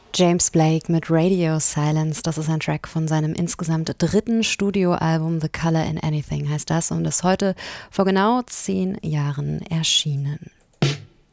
James Blake mit Radio Silence, das ist ein Track von seinem insgesamt 3. Studioalbum The Color in Anything heißt das und ist heute vor genau 10 Jahren erschienen.